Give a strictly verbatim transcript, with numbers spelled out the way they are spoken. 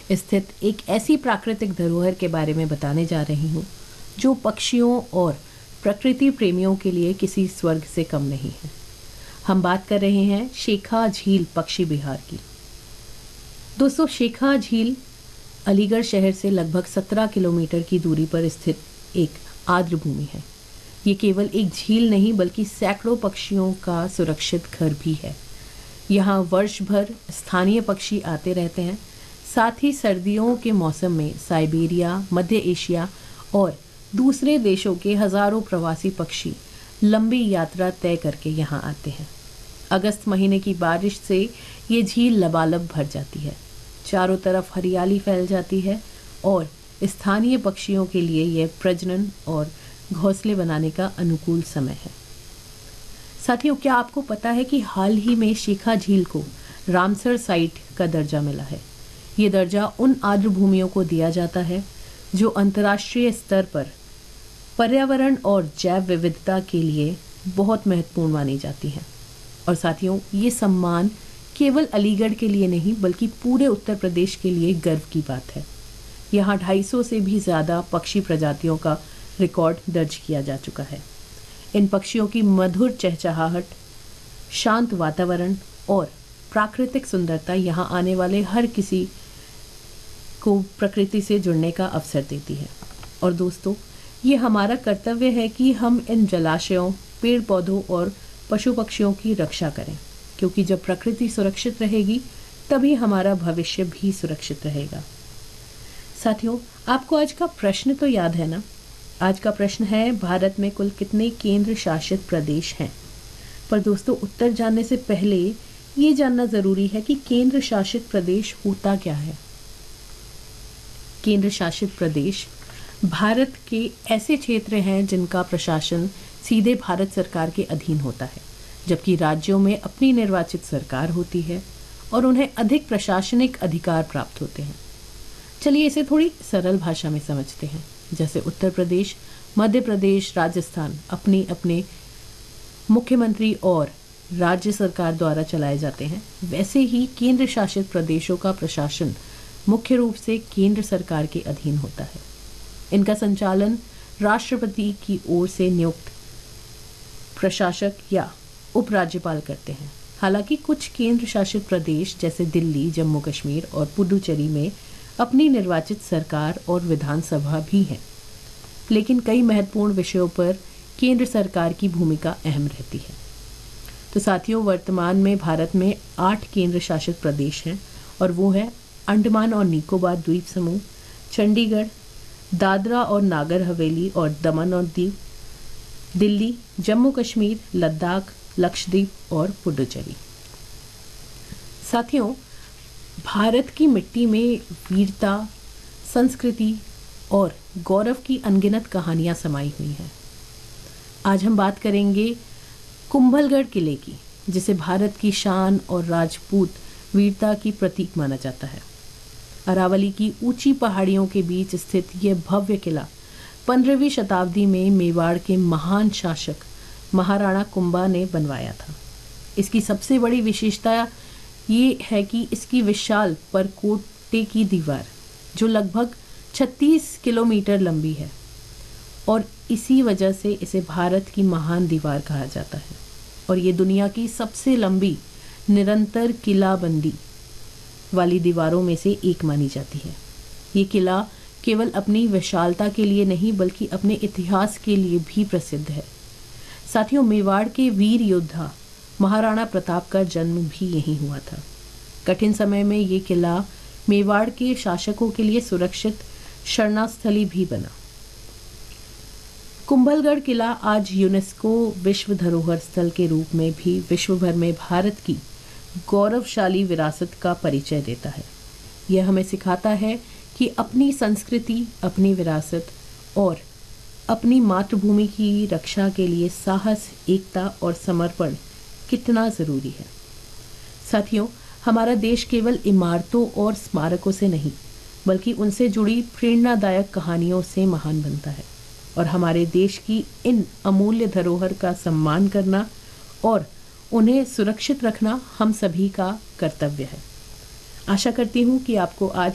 स्थित एक ऐसी प्राकृतिक धरोहर के बारे में बताने जा रही हूँ जो पक्षियों और प्रकृति प्रेमियों के लिए किसी स्वर्ग से कम नहीं है। हम बात कर रहे हैं शेखा झील पक्षी विहार की। दोस्तों, शेखा झील अलीगढ़ शहर से लगभग सत्रह किलोमीटर की दूरी पर स्थित एक आर्द्र भूमि है। ये केवल एक झील नहीं बल्कि सैकड़ों पक्षियों का सुरक्षित घर भी है। यहाँ वर्ष भर स्थानीय पक्षी आते रहते हैं। साथ ही सर्दियों के मौसम में साइबेरिया, मध्य एशिया और दूसरे देशों के हजारों प्रवासी पक्षी लंबी यात्रा तय करके यहाँ आते हैं। अगस्त महीने की बारिश से ये झील लबालब भर जाती है। चारों तरफ हरियाली फैल जाती है और स्थानीय पक्षियों के लिए यह प्रजनन और घोंसले बनाने का अनुकूल समय है। साथियों, क्या आपको पता है कि हाल ही में शेखा झील को रामसर साइट का दर्जा मिला है। ये दर्जा उन आर्द्र भूमियों को दिया जाता है जो अंतर्राष्ट्रीय स्तर पर पर्यावरण और जैव विविधता के लिए बहुत महत्वपूर्ण मानी जाती हैं। और साथियों, ये सम्मान केवल अलीगढ़ के लिए नहीं बल्कि पूरे उत्तर प्रदेश के लिए गर्व की बात है। यहाँ ढाई सौ से भी ज़्यादा पक्षी प्रजातियों का रिकॉर्ड दर्ज किया जा चुका है। इन पक्षियों की मधुर चहचहाहट, शांत वातावरण और प्राकृतिक सुंदरता यहाँ आने वाले हर किसी को प्रकृति से जुड़ने का अवसर देती है। और दोस्तों, ये हमारा कर्तव्य है कि हम इन जलाशयों, पेड़ पौधों और पशु पक्षियों की रक्षा करें, क्योंकि जब प्रकृति सुरक्षित रहेगी तभी हमारा भविष्य भी सुरक्षित रहेगा। साथियों, आपको आज का प्रश्न तो याद है ना? आज का प्रश्न है, भारत में कुल कितने केंद्र शासित प्रदेश हैं? पर दोस्तों, उत्तर जानने से पहले ये जानना जरूरी है कि केंद्र शासित प्रदेश होता क्या है। केंद्र शासित प्रदेश भारत के ऐसे क्षेत्र हैं जिनका प्रशासन सीधे भारत सरकार के अधीन होता है, जबकि राज्यों में अपनी निर्वाचित सरकार होती है और उन्हें अधिक प्रशासनिक अधिकार प्राप्त होते हैं। चलिए इसे थोड़ी सरल भाषा में समझते हैं। जैसे उत्तर प्रदेश, मध्य प्रदेश, राजस्थान अपने अपने मुख्यमंत्री और राज्य सरकार द्वारा चलाए जाते हैं, वैसे ही केंद्र शासित प्रदेशों का प्रशासन मुख्य रूप से केंद्र सरकार के अधीन होता है। इनका संचालन राष्ट्रपति की ओर से नियुक्त प्रशासक या उपराज्यपाल करते हैं। हालांकि कुछ केंद्र शासित प्रदेश जैसे दिल्ली, जम्मू कश्मीर और पुडुचेरी में अपनी निर्वाचित सरकार और विधानसभा भी है, लेकिन कई महत्वपूर्ण विषयों पर केंद्र सरकार की भूमिका अहम रहती है। तो साथियों, वर्तमान में भारत में आठ केंद्र शासित प्रदेश हैं और वो है अंडमान और निकोबार द्वीप समूह, चंडीगढ़, दादरा और नागर हवेली और दमन और दीव, दिल्ली, जम्मू कश्मीर, लद्दाख, लक्षद्वीप और पुडुचेरी। साथियों, भारत की मिट्टी में वीरता, संस्कृति और गौरव की अनगिनत कहानियां समाई हुई हैं। आज हम बात करेंगे कुंभलगढ़ किले की, जिसे भारत की शान और राजपूत वीरता की प्रतीक माना जाता है। अरावली की ऊंची पहाड़ियों के बीच स्थित यह भव्य किला पंद्रहवीं शताब्दी में मेवाड़ के महान शासक महाराणा कुंभा ने बनवाया था। इसकी सबसे बड़ी विशेषता ये है कि इसकी विशाल परकोटे की दीवार, जो लगभग छत्तीस किलोमीटर लंबी है, और इसी वजह से इसे भारत की महान दीवार कहा जाता है। और ये दुनिया की सबसे लंबी निरंतर किलाबंदी वाली दीवारों में से एक मानी जाती है। ये किला केवल अपनी विशालता के लिए नहीं बल्कि अपने इतिहास के लिए भी प्रसिद्ध है। साथियों, मेवाड़ के वीर योद्धा महाराणा प्रताप का जन्म भी यहीं हुआ था। कठिन समय में ये किला मेवाड़ के शासकों के लिए सुरक्षित शरणास्थली भी बना। कुंभलगढ़ किला आज यूनेस्को विश्व धरोहर स्थल के रूप में भी विश्व भर में भारत की गौरवशाली विरासत का परिचय देता है। यह हमें सिखाता है कि अपनी संस्कृति, अपनी विरासत और अपनी मातृभूमि की रक्षा के लिए साहस, एकता और समर्पण कितना जरूरी है। साथियों, हमारा देश केवल इमारतों और स्मारकों से नहीं बल्कि उनसे जुड़ी प्रेरणादायक कहानियों से महान बनता है, और हमारे देश की इन अमूल्य धरोहर का सम्मान करना और उन्हें सुरक्षित रखना हम सभी का कर्तव्य है। आशा करती हूँ कि आपको आज